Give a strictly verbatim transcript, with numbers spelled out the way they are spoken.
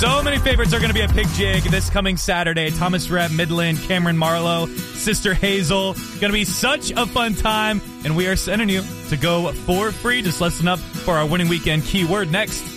So many favorites are going to be at Pig Jig this coming Saturday. Thomas Rhett, Midland, Cameron Marlowe, Sister Hazel. Going to be such a fun time, and we are sending you to go for free. Just listen up for our winning weekend keyword next